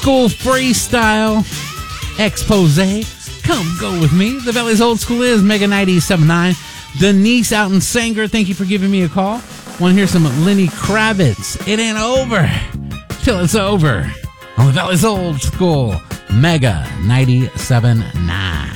school freestyle expose. Come go with me. The Valley's Old School is Mega 97.9. Denise out in Sanger, thank you for giving me a call. Want to hear some Lenny Kravitz? It ain't over till it's over on the Valley's Old School Mega 97.9.